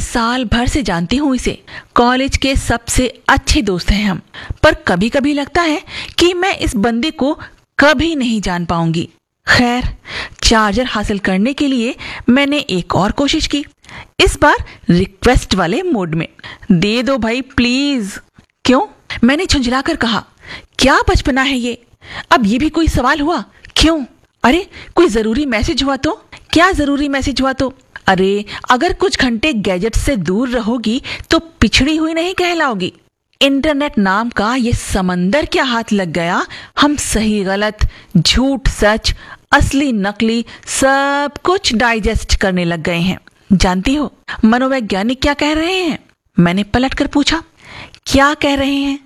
साल भर से जानती हूँ इसे, कॉलेज के सबसे अच्छे दोस्त हैं हम, पर कभी कभी लगता है कि मैं इस बंदे को कभी नहीं जान पाऊंगी। खैर, चार्जर हासिल करने के लिए मैंने एक और कोशिश की, इस बार रिक्वेस्ट वाले मोड में। दे दो भाई प्लीज। क्यों? मैंने झुंझलाकर कहा। क्या बचपना है ये, अब ये भी कोई सवाल हुआ? क्यों? अरे कोई जरूरी मैसेज हुआ तो? क्या जरूरी मैसेज हुआ तो? अरे अगर कुछ घंटे गैजेट से दूर रहोगी तो पिछड़ी हुई नहीं कहलाओगी। इंटरनेट नाम का ये समंदर क्या हाथ लग गया, हम सही गलत, झूठ सच, असली नकली सब कुछ डाइजेस्ट करने लग गए हैं। जानती हो मनोवैज्ञानिक क्या कह रहे हैं? मैंने पलटकर पूछा। क्या कह रहे हैं?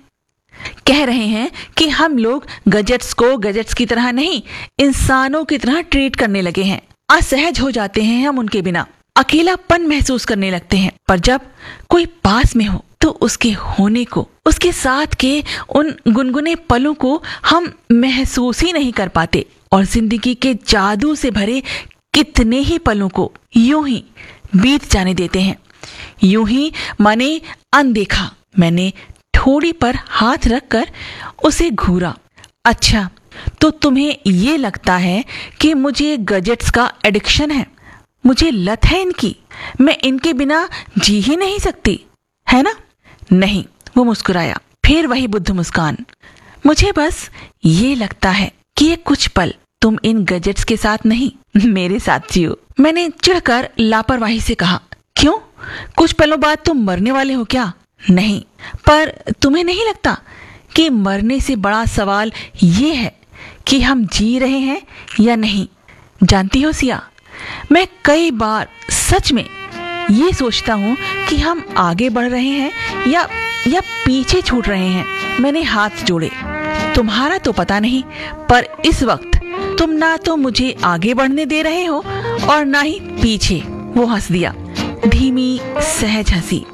कह रहे हैं कि हम लोग गैजेट्स को गैजेट्स की तरह नहीं, इंसानों की तरह ट्रीट करने लगे हैं। असहज हो जाते हैं हम उनके बिना, अकेलापन महसूस करने लगते हैं। पर जब कोई पास में हो तो उसके होने को, उसके साथ के उन गुनगुने पलों को हम महसूस ही नहीं कर पाते और जिंदगी के जादू से भरे कितने ही पलों को यूं ही बीत जाने देते हैं। यूं ही माने अनदेखा। मैंने ठोड़ी पर हाथ रखकर उसे घूरा। अच्छा, तो तुम्हें ये लगता है कि मुझे गैजेट्स का एडिक्शन है, मुझे लत है इनकी, मैं इनके बिना जी ही नहीं सकती, है ना? नहीं, वो मुस्कुराया, फिर वही बुद्ध मुस्कान। मुझे बस ये लगता है कि ये कुछ पल तुम इन गैजेट्स के साथ नहीं, मेरे साथ जियो। मैंने चिढ़कर लापरवाही से कहा। क्यों? कुछ पलों बाद तुम मरने वाले हो क्या? नहीं, पर तुम्हें नहीं लगता कि मरने से बड़ा सवाल ये है कि हम जी रहे हैं या नहीं? जानती हो सिया, मैं कई बार सच में ये सोचता हूँ कि हम आगे बढ़ रहे हैं या पीछे छूट रहे हैं। मैंने हाथ जोड़े। तुम्हारा तो पता नहीं, पर इस वक्त तुम ना तो मुझे आगे बढ़ने दे रहे हो और ना ही पीछे। वो हंस दिया, धीमी सहज हंसी।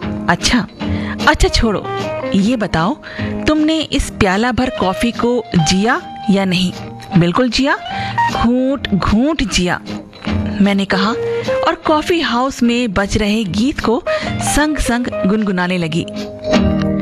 अच्छा छोड़ो, ये बताओ तुमने इस प्याला भर कॉफी को जिया या नहीं? बिल्कुल जिया, घूंट घूंट जिया, मैंने कहा और कॉफी हाउस में बज रहे गीत को संग संग गुनगुनाने लगी।